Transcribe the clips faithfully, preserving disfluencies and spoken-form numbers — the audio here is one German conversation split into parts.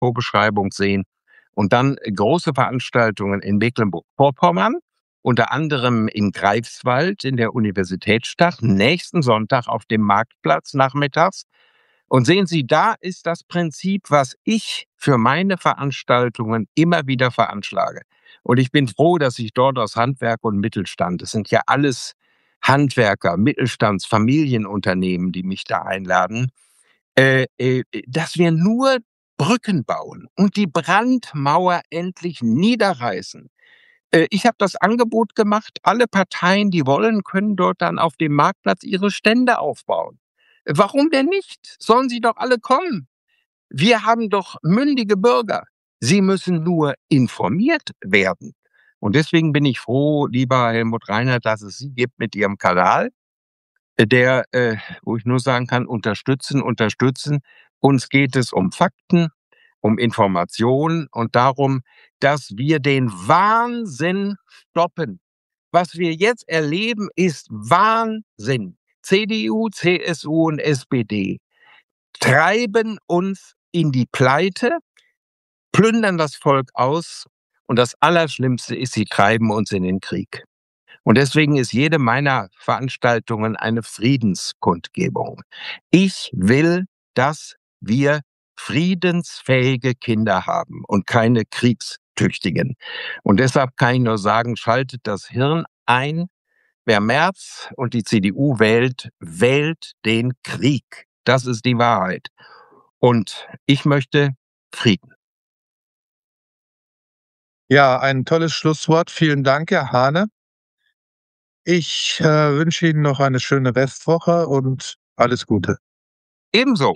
Vorbeschreibung sehen. Und dann große Veranstaltungen in Mecklenburg-Vorpommern, unter anderem in Greifswald in der Universitätsstadt, nächsten Sonntag auf dem Marktplatz nachmittags. Und sehen Sie, da ist das Prinzip, was ich für meine Veranstaltungen immer wieder veranschlage. Und ich bin froh, dass ich dort aus Handwerk und Mittelstand, das sind ja alles Handwerker, Mittelstands-, Familienunternehmen, die mich da einladen, äh, äh, dass wir nur Brücken bauen und die Brandmauer endlich niederreißen. Äh, ich habe das Angebot gemacht, alle Parteien, die wollen, können dort dann auf dem Marktplatz ihre Stände aufbauen. Warum denn nicht? Sollen sie doch alle kommen. Wir haben doch mündige Bürger. Sie müssen nur informiert werden. Und deswegen bin ich froh, lieber Helmut Reinhardt, dass es Sie gibt mit Ihrem Kanal, äh, der, äh, wo ich nur sagen kann, unterstützen, unterstützen. Uns geht es um Fakten, um Informationen und darum, dass wir den Wahnsinn stoppen. Was wir jetzt erleben, ist Wahnsinn. C D U, C S U und S P D treiben uns in die Pleite, plündern das Volk aus und das Allerschlimmste ist, sie treiben uns in den Krieg. Und deswegen ist jede meiner Veranstaltungen eine Friedenskundgebung. Ich will, dass wir friedensfähige Kinder haben und keine kriegstüchtigen. Und deshalb kann ich nur sagen, schaltet das Hirn ein. Wer Merz und die C D U wählt, wählt den Krieg. Das ist die Wahrheit. Und ich möchte Frieden. Ja, ein tolles Schlusswort. Vielen Dank, Herr Hane. Ich äh, wünsche Ihnen noch eine schöne Restwoche und alles Gute. Ebenso.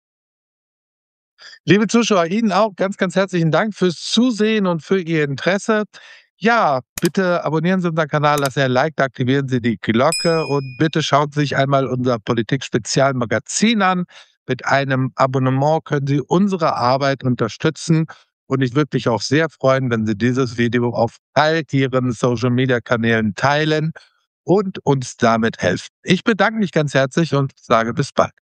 Liebe Zuschauer, Ihnen auch ganz, ganz herzlichen Dank fürs Zusehen und für Ihr Interesse. Ja, bitte abonnieren Sie unseren Kanal, lassen Sie ein Like da, aktivieren Sie die Glocke und bitte schauen Sie sich einmal unser Politik-Spezial-Magazin an. Mit einem Abonnement können Sie unsere Arbeit unterstützen und ich würde mich auch sehr freuen, wenn Sie dieses Video auf all Ihren Social-Media-Kanälen teilen und uns damit helfen. Ich bedanke mich ganz herzlich und sage bis bald.